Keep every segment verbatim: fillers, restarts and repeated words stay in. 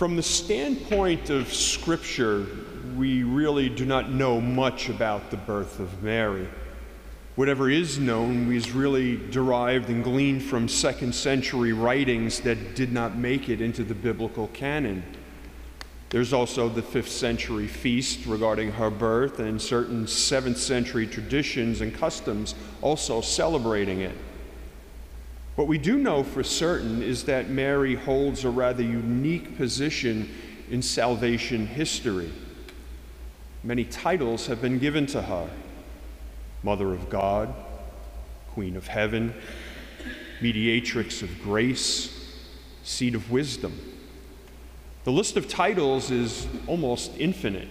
From the standpoint of Scripture, we really do not know much about the birth of Mary. Whatever is known is really derived and gleaned from second century writings that did not make it into the biblical canon. There's also the fifth century feast regarding her birth and certain seventh century traditions and customs also celebrating it. What we do know for certain is that Mary holds a rather unique position in salvation history. Many titles have been given to her: Mother of God, Queen of Heaven, Mediatrix of Grace, Seat of Wisdom. The list of titles is almost infinite.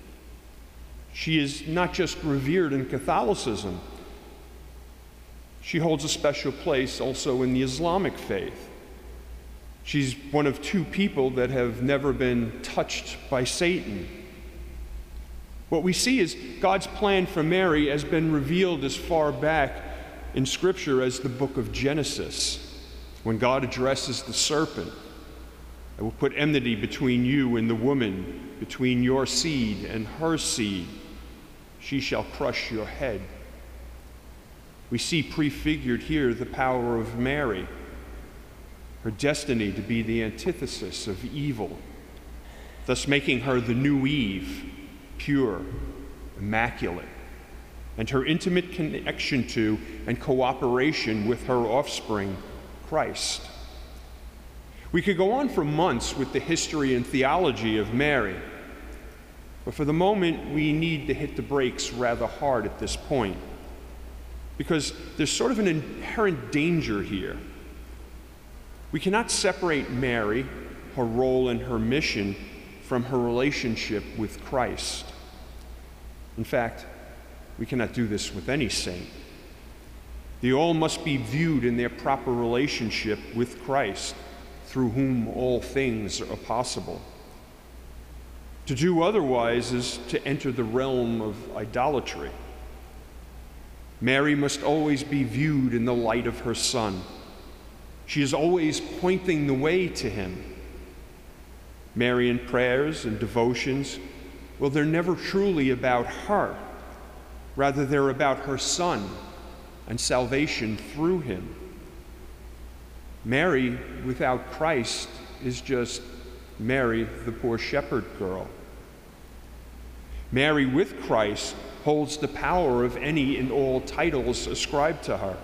She is not just revered in Catholicism. She holds a special place also in the Islamic faith. She's one of two people that have never been touched by Satan. What we see is God's plan for Mary has been revealed as far back in Scripture as the book of Genesis, when God addresses the serpent. I will put enmity between you and the woman, between your seed and her seed. She shall crush your head. We see prefigured here the power of Mary, her destiny to be the antithesis of evil, thus making her the new Eve, pure, immaculate, and her intimate connection to and cooperation with her offspring, Christ. We could go on for months with the history and theology of Mary, but for the moment we need to hit the brakes rather hard at this point, because there's sort of an inherent danger here. We cannot separate Mary, her role and her mission, from her relationship with Christ. In fact, we cannot do this with any saint. They all must be viewed in their proper relationship with Christ, through whom all things are possible. To do otherwise is to enter the realm of idolatry. Mary must always be viewed in the light of her Son. She is always pointing the way to him. Marian prayers and devotions, well, they're never truly about her. Rather, they're about her Son and salvation through him. Mary without Christ is just Mary, the poor shepherd girl. Mary with Christ holds the power of any and all titles ascribed to her.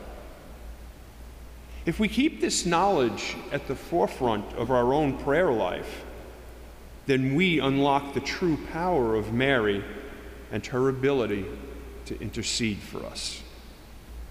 If we keep this knowledge at the forefront of our own prayer life, then we unlock the true power of Mary and her ability to intercede for us.